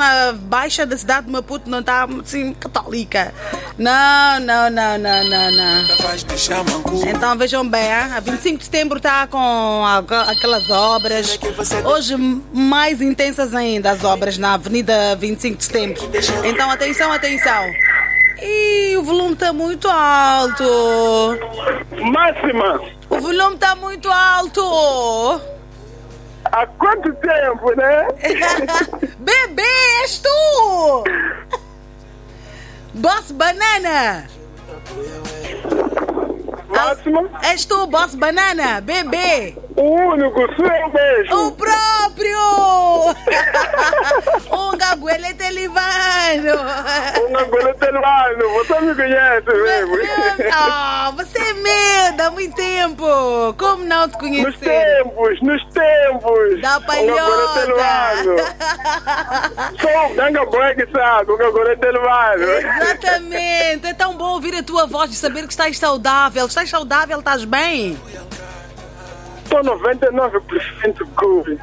zona baixa da cidade de Maputo não está assim católica. Não. Então vejam bem, a 25 de setembro está com aquelas obras. Hoje mais intensas ainda as obras na Avenida 25 de Setembro. Então atenção. E o volume está muito alto. Máxima. O volume está muito alto. Há quanto tempo, né? Bebê, és tu! Boss Banana! Máxima. És tu, Boss Banana, bebê! O único, sou eu mesmo. O próprio! Um gaguele telivano! Você me conhece mesmo. Você é meu, há muito tempo! Como não te conhecer? Nos tempos! Da palhota! Sou o ganga boy que sabe, o gaguele telivano. Exatamente! É tão bom ouvir a tua voz e saber que estás saudável. Estás saudável, estás bem? Estou 99% good.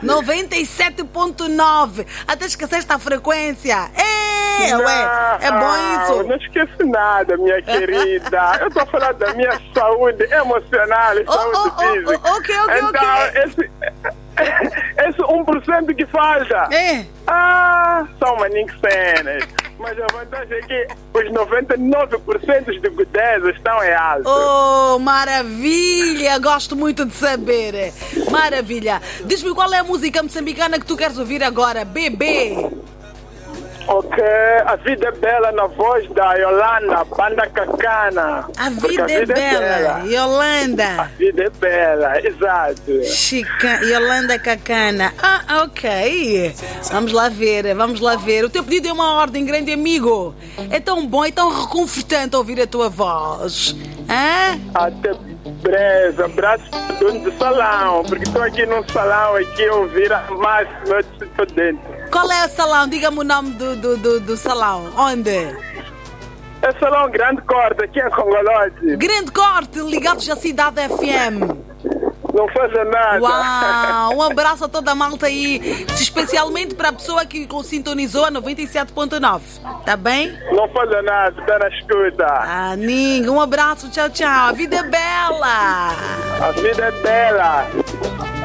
97.9. Até esqueceste a frequência. É bom isso. Não esqueci nada, minha querida. Eu estou falando da minha saúde emocional e saúde física. Ok. Então, esse 1% que falta. São maninhos cenas. Mas a vantagem é que os 99% de goodeza estão em alto. Oh, maravilha! Gosto muito de saber. Maravilha. Diz-me qual é a música moçambicana que tu queres ouvir agora, bebê? Ok, A Vida é Bela na voz da Yolanda, banda Cacana. A Vida é Bela, Yolanda. A Vida é Bela, exato. Chica, Yolanda Cacana. Ok. Vamos lá ver. O teu pedido é uma ordem, grande amigo. É tão bom, é tão reconfortante ouvir a tua voz. Até breve, abraço dono do salão, porque estou aqui num salão aqui a ouvir a máxima, estou dentro. Qual é o salão? Diga-me o nome do salão. Onde? É Salão Grande Corte, aqui em Congolode. Grande Corte, ligados à Cidade FM. Não faz nada. Uau, um abraço a toda a malta aí, especialmente para a pessoa que sintonizou a 97.9. Tá bem? Não faz nada, está na escuta. Ninga, um abraço, tchau. A vida é bela. A vida é bela.